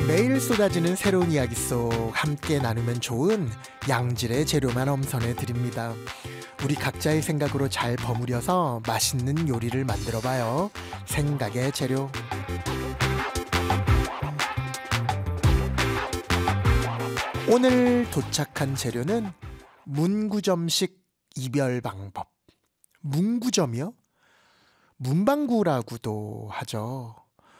매일 쏟아지는 새로운 이야기 속 함께 나누면 좋은 양질의 재료만 엄선해 드립니다. 우리 각자의 생각으로 잘 버무려서 맛있는 요리를 만들어 봐요. 생각의 재료. 오늘 도착한 재료는 문구점식 이별 방법. 문구점이요? 문방구라고도 하죠.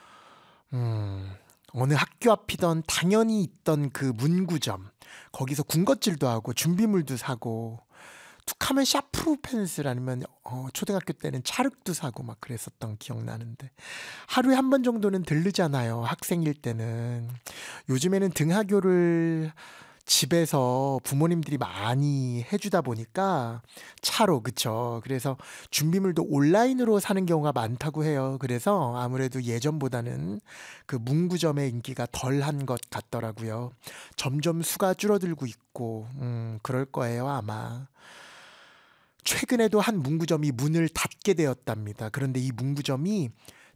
어느 학교 앞이던 당연히 있던 그 문구점, 거기서 군것질도 하고 준비물도 사고, 툭하면 샤프로 펜슬 아니면 초등학교 때는 찰흙도 사고 막 그랬었던 기억나는데, 하루에 한 번 정도는 들르잖아요, 학생일 때는. 요즘에는 등하교를 집에서 부모님들이 많이 해주다 보니까 차로, 그쵸? 그래서 준비물도 온라인으로 사는 경우가 많다고 해요. 그래서 아무래도 예전보다는 그 문구점의 인기가 덜한 것 같더라고요. 점점 수가 줄어들고 있고, 그럴 거예요, 아마. 최근에도 한 문구점이 문을 닫게 되었답니다. 그런데 이 문구점이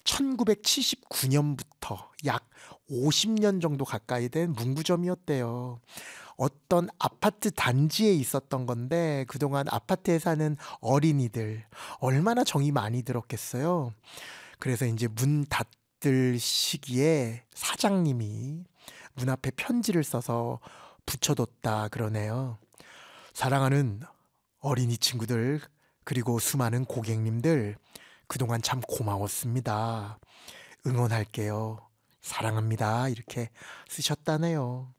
1979년부터 약 50년 정도 가까이 된 문구점이었대요. 어떤 아파트 단지에 있었던 건데, 그동안 아파트에 사는 어린이들 얼마나 정이 많이 들었겠어요. 그래서 이제 문 닫을 시기에 사장님이 문 앞에 편지를 써서 붙여뒀다 그러네요. 사랑하는 어린이 친구들, 그리고 수많은 고객님들, 그동안 참 고마웠습니다. 응원할게요. 사랑합니다. 이렇게 쓰셨다네요.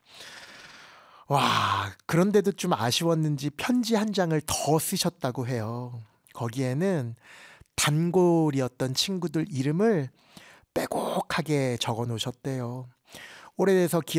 와, 그런데도 좀 아쉬웠는지 편지 한 장을 더 쓰셨다고 해요. 거기에는 단골이었던 친구들 이름을 빼곡하게 적어 놓으셨대요. 오래돼서